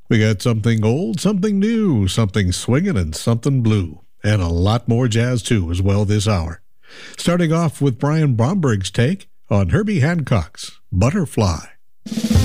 We got something old, something new, something swinging, and something blue. And a lot more jazz, too, as well this hour. Starting off with Brian Bromberg's take on Herbie Hancock's Butterfly.